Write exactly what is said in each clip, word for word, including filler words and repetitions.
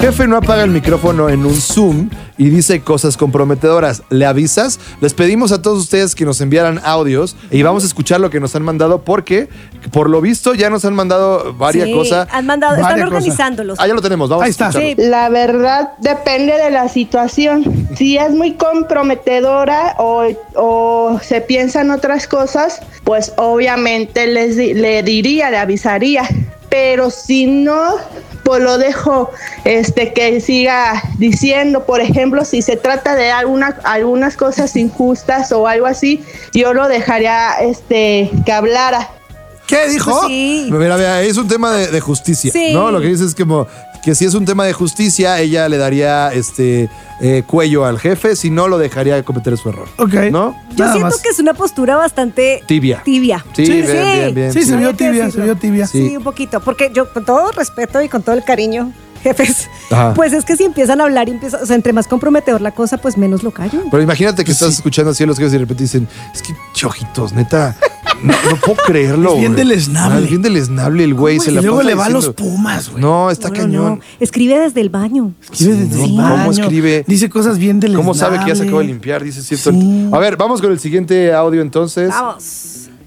Jefe no apaga el micrófono en un Zoom y dice cosas comprometedoras. ¿Le avisas? Les pedimos a todos ustedes que nos enviaran audios y vamos a escuchar lo que nos han mandado porque, por lo visto, ya nos han mandado varias sí, cosas. Han mandado, están varias organizándolos. Cosas. Ah, ya lo tenemos, vamos Ahí a está. escucharlo. Sí. La verdad depende de la situación. Si es muy comprometedora o, o se piensan otras cosas, pues obviamente les di- le diría, le avisaría. Pero si no, pues lo dejo este, que siga diciendo. Por ejemplo, si se trata de alguna, algunas cosas injustas o algo así, yo lo dejaría este, que hablara. ¿Qué dijo? Pues sí. Mira, mira, es un tema de, de justicia, Sí. ¿no? Lo que dice es como que si es un tema de justicia, ella le daría este eh, cuello al jefe, si no lo dejaría cometer su error. Ok. ¿no? Yo Nada siento más. que es una postura bastante Tibia. Tibia. Sí, Sí, bien, sí. bien, bien. Sí, se vio Había que tibia, se decirlo. vio tibia. Sí. Sí. un poquito. Porque yo, con todo respeto y con todo el cariño, jefes, Ajá. pues es que si empiezan a hablar y empiezan, o sea, entre más comprometedor la cosa, pues menos lo callo. Pero imagínate que estás escuchando así a los jefes y de repente dicen, es que chojitos, neta, no, no puedo creerlo. Es bien güey. deleznable. Ah, Es bien deleznable el güey. Se Y la luego pasa le va a los diciendo- Pumas, güey. No, está No, cañón. no, escribe desde el baño. Escribe desde no, el ¿cómo baño, escribe? Dice cosas bien deleznables. ¿Cómo sabe que ya se acabó de limpiar? Dice cierto. Sí. A ver, vamos con el siguiente audio entonces. Vamos.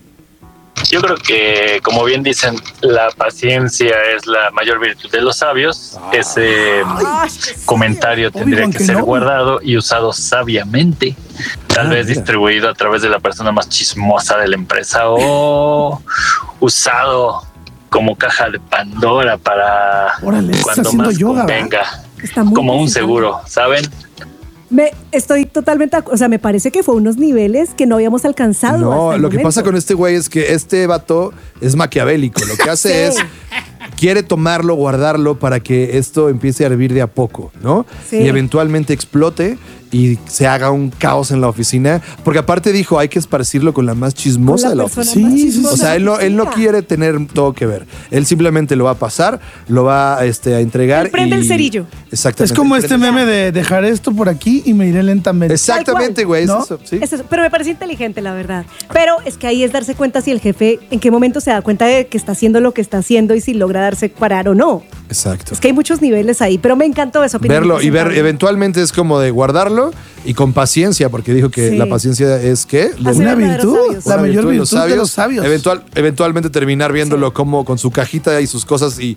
Yo creo que, como bien dicen, la paciencia es la mayor virtud de los sabios. Ese Ay, comentario tendría Obi-Wan que ser Kenobi. guardado y usado sabiamente. Tal Ah, vez mira. distribuido a través de la persona más chismosa de la empresa o usado como caja de Pandora para Órale, está cuando haciendo más yoga, convenga. Está muy Como un profesional. seguro, ¿saben? Me, estoy totalmente, ac- o sea, me parece que fue unos niveles que no habíamos alcanzado. No, hasta el lo que momento. pasa con este güey es que este vato es maquiavélico. Lo que hace Sí. es quiere tomarlo, guardarlo para que esto empiece a hervir de a poco, ¿no? Sí. Y eventualmente explote y se haga un caos en la oficina. Porque aparte dijo, hay que esparcirlo con la más Con chismosa la de la persona oficina. más Sí, sí, chismosa O sea, de él la no, él no oficina. quiere tener todo que ver. Él simplemente lo va a pasar, lo va este, a entregar. Él prende y- el cerillo. Exactamente. Es como Él este prende- meme de dejar esto por aquí y me iré lentamente. Exactamente, güey. es ¿No? eso, ¿sí? Es eso, pero me parece inteligente, la verdad. Pero es que ahí es darse cuenta si el jefe, en qué momento se da cuenta de que está haciendo lo que está haciendo y si logra darse parar o no. Exacto. Es que hay muchos niveles ahí, pero me encantó esa opinión. Verlo y ver, presentable. eventualmente es como de guardarlo y con paciencia, porque dijo que Sí. la paciencia es ¿qué? Hacer Una verdaderos virtud. sabios. La Una mayor de virtud de los sabios. Eventual, eventualmente terminar viéndolo como con su cajita y sus cosas y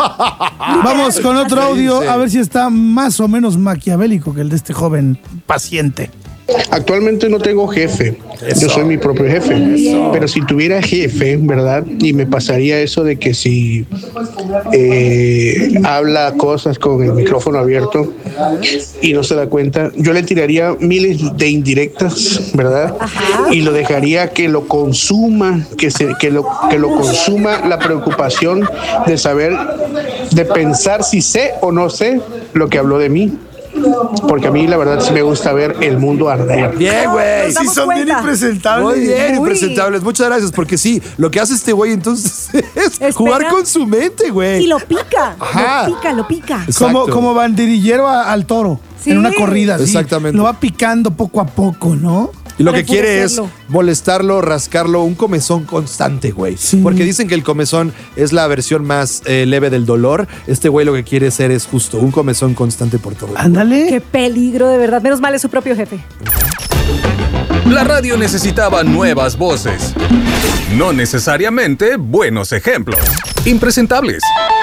Vamos con otro audio Sí. a ver si está más o menos maquiavélico que el de este joven paciente. Actualmente no tengo jefe, yo soy mi propio jefe, pero si tuviera jefe, ¿verdad? Y me pasaría eso de que si eh, habla cosas con el micrófono abierto y no se da cuenta, yo le tiraría miles de indirectas, ¿verdad? Y lo dejaría que lo consuma, que, se, que, lo, que lo consuma la preocupación de saber, de pensar si sé o no sé lo que habló de mí. Porque a mí la verdad sí me gusta ver el mundo arder. bien, güey. Nos damos Sí, son bien cuenta. impresentables. Muy bien, Muy. impresentables. Muchas gracias, porque sí, lo que hace este güey entonces es Espera. jugar con su mente, güey. Y lo pica, Ajá. lo pica, lo pica. Como, Exacto. como banderillero a- al toro Sí. en una corrida. así. Exactamente. Lo va picando poco a poco, ¿no? Y lo Para que quiere es enfurecerlo. molestarlo, rascarlo, un comezón constante, güey. Sí. Porque dicen que el comezón es la versión más eh, leve del dolor. Este güey lo que quiere ser es justo un comezón constante por todo. Ándale. Qué peligro, de verdad. Menos mal es su propio jefe. La radio necesitaba nuevas voces. No necesariamente buenos ejemplos. Impresentables.